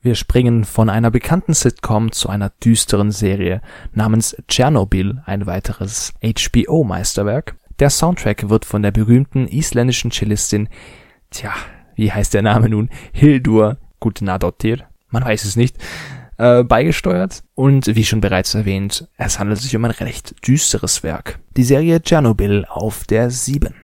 Wir springen von einer bekannten Sitcom zu einer düsteren Serie namens Tschernobyl, ein weiteres HBO-Meisterwerk. Der Soundtrack wird von der berühmten isländischen Cellistin, wie heißt der Name nun? Hildur Guðnadóttir, man weiß es nicht, beigesteuert. Und wie schon bereits erwähnt, es handelt sich um ein recht düsteres Werk. Die Serie Tschernobyl auf der 7.